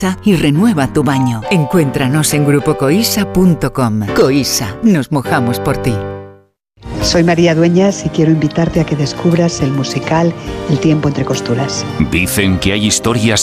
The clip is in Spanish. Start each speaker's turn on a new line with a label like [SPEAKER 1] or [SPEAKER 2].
[SPEAKER 1] y renueva tu baño. Encuéntranos en grupocoisa.com. Coisa, nos mojamos por ti.
[SPEAKER 2] Soy María Dueñas y quiero invitarte a que descubras el musical El tiempo entre costuras.
[SPEAKER 3] Dicen que hay historias